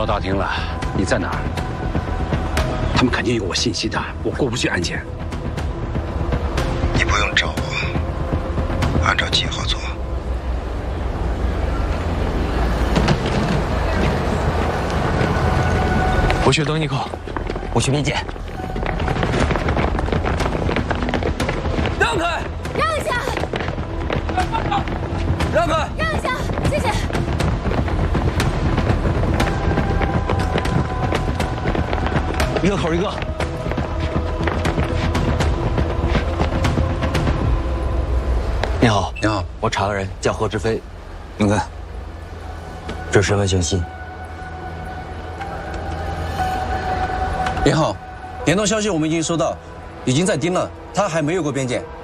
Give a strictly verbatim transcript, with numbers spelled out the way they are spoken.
到大厅了，你在哪儿？他们肯定有我信息的，我过不去安检。 你不用找我，按照计划做。 我去等你口， 我去边界。 让开！ 让一下！ 让开！ 让一下，谢谢。 一个口一个。你好， 你好， 我查个人，叫何志飞。 你看， 这身份信息。 你好，联动消息我们已经收到，已经在盯了，他还没有过边检。